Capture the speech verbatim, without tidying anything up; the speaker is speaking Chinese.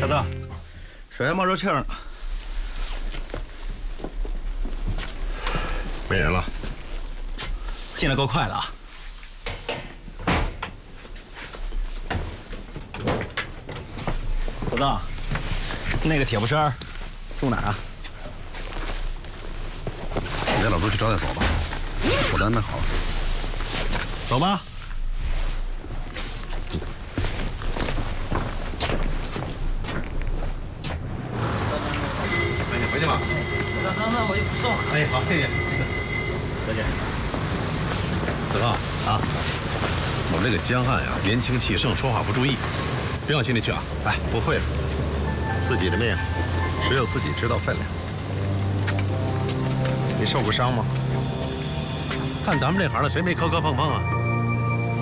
小子，水还冒着气儿呢。 没人了， 进来够快的啊！小子，那个铁布衫住哪儿啊？ 你带老周去招待所吧，我都安排好了。 走吧。 回去吧。 那那那我就不送了。 哎，好，谢谢。 再见。 子浩啊，我们这个江汉呀，年轻气盛，说话不注意，别往心里去啊。哎，不会的，自己的命只有自己知道分量。你受过伤吗？看咱们这行的，谁没磕磕碰碰啊？